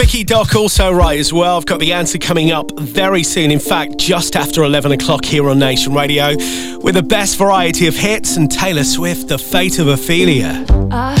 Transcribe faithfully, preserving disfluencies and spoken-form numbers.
Vicky Doc also right as well. I've got the answer coming up very soon. In fact, just after eleven o'clock here on Nation Radio with the best variety of hits and Taylor Swift, The Fate of Ophelia.